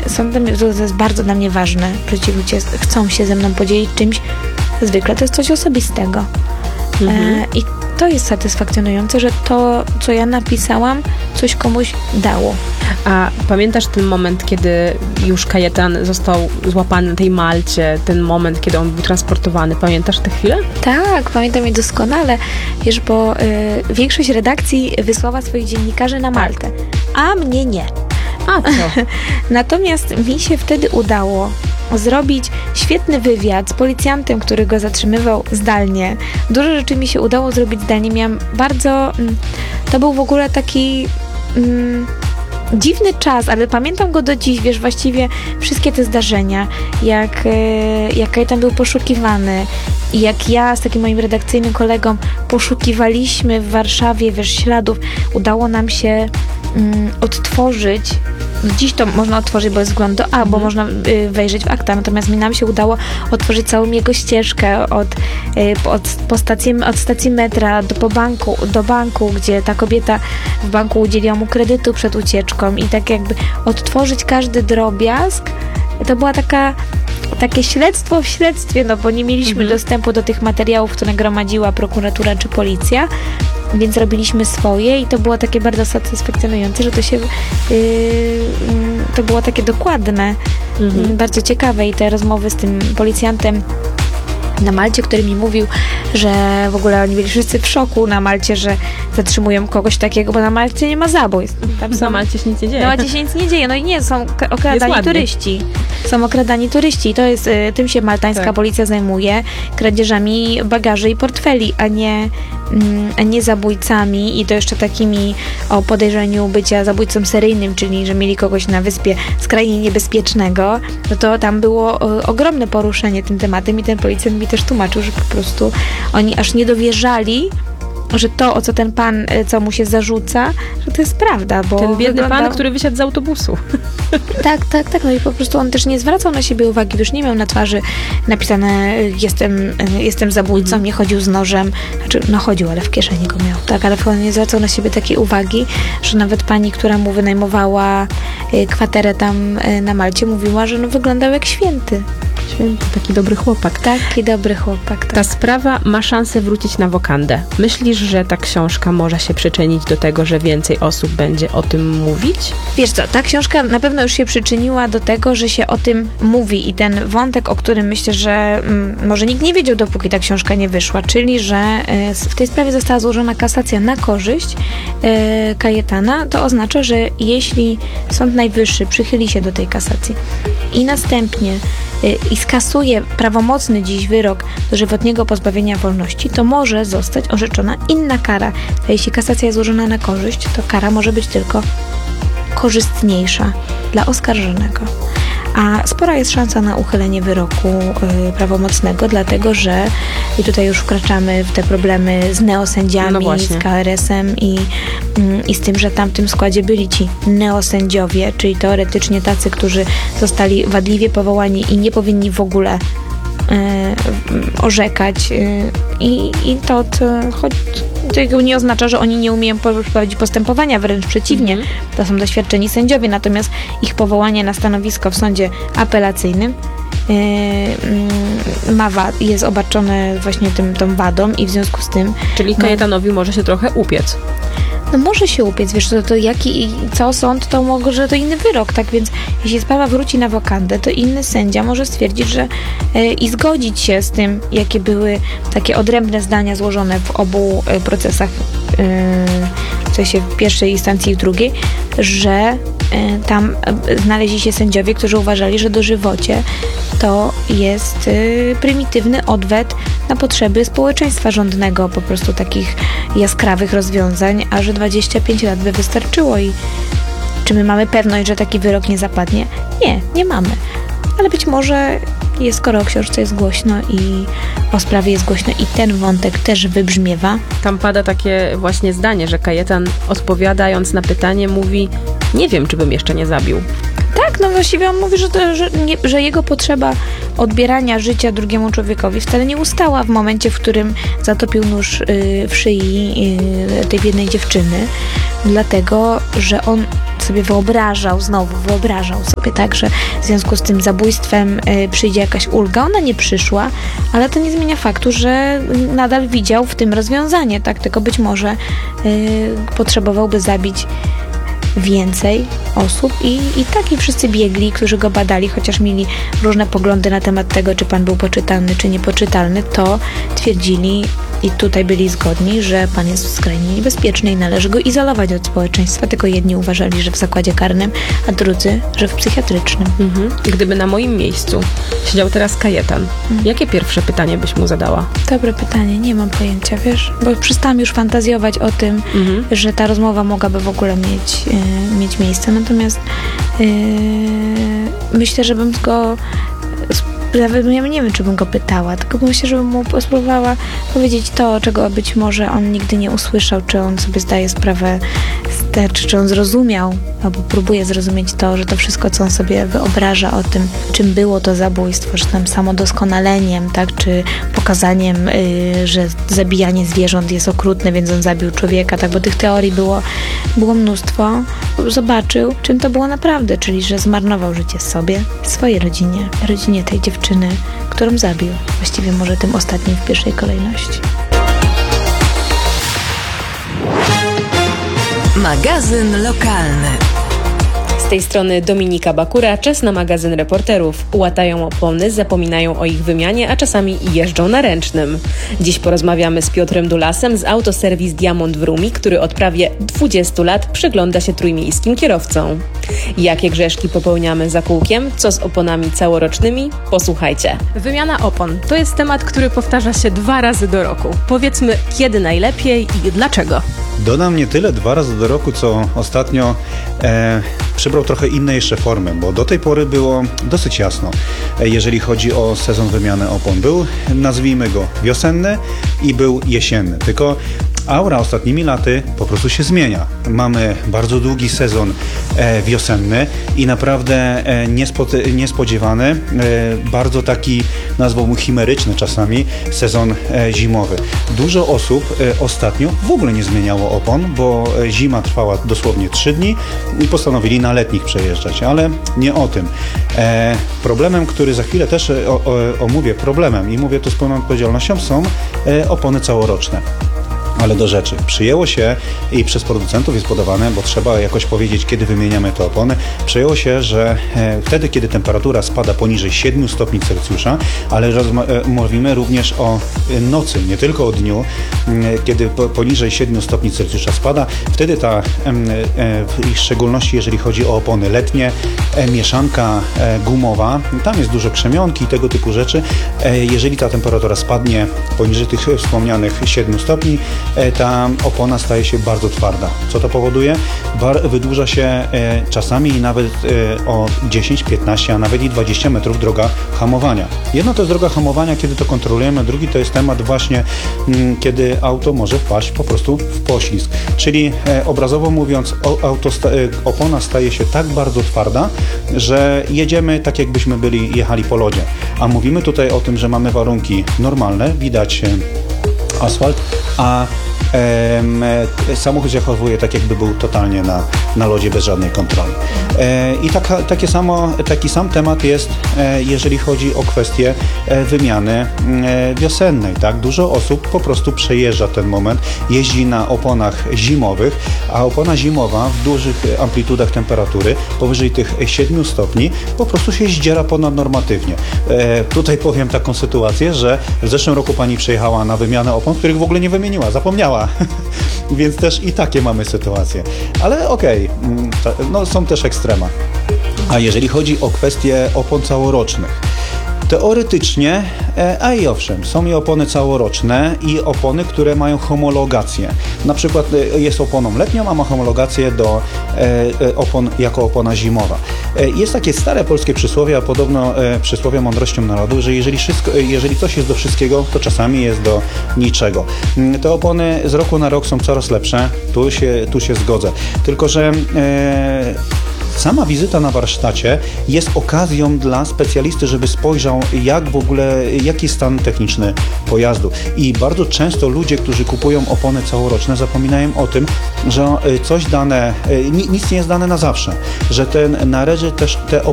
to jest bardzo dla mnie ważne, że ci ludzie chcą się ze mną podzielić czymś, zwykle to jest coś osobistego. I to jest satysfakcjonujące, że to, co ja napisałam, coś komuś dało. A pamiętasz ten moment, kiedy już Kajetan został złapany na tej Malcie, ten moment, kiedy on był transportowany? Pamiętasz tę chwilę? Tak, pamiętam je doskonale, wiesz, bo większość redakcji wysłała swoich dziennikarzy na Maltę, a mnie nie. A co? Natomiast mi się wtedy udało zrobić świetny wywiad z policjantem, który go zatrzymywał zdalnie. Dużo rzeczy mi się udało zrobić zdalnie. Miałam bardzo... To był w ogóle taki... dziwny czas, ale pamiętam go do dziś, wiesz, właściwie wszystkie te zdarzenia, jak Kajetan był poszukiwany i jak ja z takim moim redakcyjnym kolegą poszukiwaliśmy w Warszawie, wiesz, śladów. Udało nam się odtworzyć. Dziś to można otworzyć, bo jest wgląd do bo można wejrzeć w akta, natomiast nam się udało otworzyć całą jego ścieżkę od stacji metra do banku, gdzie ta kobieta w banku udzieliła mu kredytu przed ucieczką i tak jakby odtworzyć każdy drobiazg. To była takie śledztwo w śledztwie, no bo nie mieliśmy dostępu do tych materiałów, które gromadziła prokuratura czy policja, więc robiliśmy swoje i to było takie bardzo satysfakcjonujące, że to było takie dokładne, bardzo ciekawe i te rozmowy z tym policjantem na Malcie, który mi mówił, że w ogóle oni byli wszyscy w szoku na Malcie, że zatrzymują kogoś takiego, bo na Malcie nie ma zabójstw. Na Malcie się nic nie dzieje. Na Malcie się nic nie dzieje. No i nie, są okradani turyści. Są okradani turyści. To jest, tym się maltańska policja zajmuje, kradzieżami bagaży i portfeli, a nie zabójcami i to jeszcze takimi o podejrzeniu bycia zabójcą seryjnym, czyli że mieli kogoś na wyspie skrajnie niebezpiecznego, no to tam było ogromne poruszenie tym tematem i ten policjant mi też tłumaczył, że po prostu oni aż nie dowierzali, że to, o co ten pan, co mu się zarzuca, że to jest prawda, bo ten biedny pan, który wysiadł z autobusu. Tak, no i po prostu on też nie zwracał na siebie uwagi, już nie miał na twarzy napisane jestem zabójcą, nie chodził z nożem, znaczy, no chodził, ale w kieszeni go miał, tak, ale on nie zwracał na siebie takiej uwagi, że nawet pani, która mu wynajmowała kwaterę tam na Malcie, mówiła, że no wyglądał jak święty. Święty, taki dobry chłopak. Taki dobry chłopak, tak. Ta sprawa ma szansę wrócić na wokandę. Myślisz, że ta książka może się przyczynić do tego, że więcej osób będzie o tym mówić? Wiesz co, ta książka na pewno już się przyczyniła do tego, że się o tym mówi i ten wątek, o którym myślę, że może nikt nie wiedział, dopóki ta książka nie wyszła, czyli, że w tej sprawie została złożona kasacja na korzyść Kajetana, to oznacza, że jeśli Sąd Najwyższy przychyli się do tej kasacji i następnie i skasuje prawomocny dziś wyrok dożywotniego pozbawienia wolności, to może zostać orzeczona inna kara. A jeśli kasacja jest złożona na korzyść, to kara może być tylko korzystniejsza dla oskarżonego. A spora jest szansa na uchylenie wyroku prawomocnego, dlatego że i tutaj już wkraczamy w te problemy z neosędziami, z KRS-em i z tym, że tam w tym składzie byli ci neosędziowie, czyli teoretycznie tacy, którzy zostali wadliwie powołani i nie powinni w ogóle orzekać i to nie oznacza, że oni nie umieją prowadzić postępowania, wręcz przeciwnie, to są doświadczeni sędziowie, natomiast ich powołanie na stanowisko w sądzie apelacyjnym jest obarczone właśnie tą wadą i w związku z tym... Czyli Kajetanowi może się trochę upiec. No może się upiec, wiesz, co sąd, to może to inny wyrok, tak więc jeśli sprawa wróci na wokandę, to inny sędzia może stwierdzić, że i zgodzić się z tym, jakie były takie odrębne zdania złożone w obu procesach, w sensie w pierwszej instancji i w drugiej, że tam znaleźli się sędziowie, którzy uważali, że dożywocie to jest prymitywny odwet na potrzeby społeczeństwa rządnego, po prostu takich jaskrawych rozwiązań, a że 25 lat by wystarczyło i czy my mamy pewność, że taki wyrok nie zapadnie? Nie mamy. Ale być może skoro o książce jest głośno i o sprawie jest głośno i ten wątek też wybrzmiewa. Tam pada takie właśnie zdanie, że Kajetan odpowiadając na pytanie mówi: nie wiem, czy bym jeszcze nie zabił. Tak, no właściwie on mówi, że jego potrzeba odbierania życia drugiemu człowiekowi wcale nie ustała w momencie, w którym zatopił nóż w szyi tej biednej dziewczyny, dlatego, że on sobie wyobrażał sobie tak, że w związku z tym zabójstwem przyjdzie jakaś ulga. Ona nie przyszła, ale to nie zmienia faktu, że nadal widział w tym rozwiązanie, tak? Tylko być może potrzebowałby zabić więcej osób i wszyscy biegli, którzy go badali, chociaż mieli różne poglądy na temat tego, czy pan był poczytalny, czy niepoczytalny, to twierdzili i tutaj byli zgodni, że pan jest skrajnie niebezpieczny i należy go izolować od społeczeństwa. Tylko jedni uważali, że w zakładzie karnym, a drudzy, że w psychiatrycznym. Gdyby na moim miejscu siedział teraz Kajetan, jakie pierwsze pytanie byś mu zadała? Dobre pytanie, nie mam pojęcia, wiesz, bo przestałam już fantazjować o tym, że ta rozmowa mogłaby w ogóle mieć miejsce. Natomiast myślę, że bym go... Ja nie wiem, czy bym go pytała, tylko myślę, żebym mu spróbowała powiedzieć to, czego być może on nigdy nie usłyszał, czy on sobie zdaje sprawę, czy on zrozumiał, albo próbuje zrozumieć to, że to wszystko, co on sobie wyobraża o tym, czym było to zabójstwo, że tam samodoskonaleniem, tak, czy pokazaniem, że zabijanie zwierząt jest okrutne, więc on zabił człowieka, tak, bo tych teorii było mnóstwo. Zobaczył, czym to było naprawdę, czyli, że zmarnował życie sobie, swojej rodzinie tej dziewczyny, którą zabił. Właściwie może tym ostatnim w pierwszej kolejności. Magazyn lokalny. Z tej strony Dominika Bakura, czas na magazyn reporterów. Łatają opony, zapominają o ich wymianie, a czasami jeżdżą na ręcznym. Dziś porozmawiamy z Piotrem Dulasem z Autoserwis Diamont w Rumi, który od prawie 20 lat przygląda się trójmiejskim kierowcom. Jakie grzeszki popełniamy za kółkiem? Co z oponami całorocznymi? Posłuchajcie. Wymiana opon to jest temat, który powtarza się 2 razy do roku. Powiedzmy, kiedy najlepiej i dlaczego. Dodam nie tyle 2 razy do roku, co ostatnio przybrał trochę inne jeszcze formy, bo do tej pory było dosyć jasno, jeżeli chodzi o sezon wymiany opon. Był, nazwijmy go, wiosenny i był jesienny, tylko aura ostatnimi laty po prostu się zmienia. Mamy bardzo długi sezon wiosenny i naprawdę niespodziewany, bardzo taki, nazwałbym chimeryczny czasami, sezon zimowy. Dużo osób ostatnio w ogóle nie zmieniało opon, bo zima trwała dosłownie 3 dni i postanowili na letnich przejeżdżać, ale nie o tym. Problemem, który za chwilę też omówię, i mówię to z pełną odpowiedzialnością, są opony całoroczne. Ale do rzeczy. Przyjęło się i przez producentów jest podawane, bo trzeba jakoś powiedzieć, kiedy wymieniamy te opony. Przyjęło się, że wtedy, kiedy temperatura spada poniżej 7 stopni Celsjusza, ale mówimy również o nocy, nie tylko o dniu, kiedy poniżej 7 stopni Celsjusza spada, wtedy ta, w szczególności jeżeli chodzi o opony letnie, mieszanka gumowa, tam jest dużo krzemionki i tego typu rzeczy. Jeżeli ta temperatura spadnie poniżej tych wspomnianych 7 stopni, ta opona staje się bardzo twarda. Co to powoduje? Wydłuża się czasami nawet o 10, 15, a nawet i 20 metrów droga hamowania. Jedno to jest droga hamowania, kiedy to kontrolujemy, drugi to jest temat właśnie, kiedy auto może wpaść po prostu w poślizg. Czyli obrazowo mówiąc, opona staje się tak bardzo twarda, że jedziemy tak, jakbyśmy jechali po lodzie. A mówimy tutaj o tym, że mamy warunki normalne, widać asfalt, a samochód zachowuje tak, jakby był totalnie na lodzie bez żadnej kontroli. I taki sam temat jest, jeżeli chodzi o kwestię wymiany wiosennej. Tak? Dużo osób po prostu przejeżdża ten moment, jeździ na oponach zimowych, a opona zimowa w dużych amplitudach temperatury, powyżej tych 7 stopni, po prostu się zdziera ponadnormatywnie. Tutaj powiem taką sytuację, że w zeszłym roku pani przyjechała na wymianę opon, których w ogóle nie wymieniła, zapomniała. Więc też i takie mamy sytuacje. Ale okej, no są też ekstrema. A jeżeli chodzi o kwestie opon całorocznych, teoretycznie, a i owszem, są i opony całoroczne i opony, które mają homologację. Na przykład jest oponą letnią, a ma homologację do opon jako opona zimowa. Jest takie stare polskie przysłowie, a podobno przysłowie mądrością narodu, że jeżeli coś jest do wszystkiego, to czasami jest do niczego. Te opony z roku na rok są coraz lepsze, tu się zgodzę. Tylko że sama wizyta na warsztacie jest okazją dla specjalisty, żeby spojrzał, jak w ogóle, jaki jest stan techniczny pojazdu. I bardzo często ludzie, którzy kupują opony całoroczne, zapominają o tym, że coś dane, nic nie jest dane na zawsze, że należy też te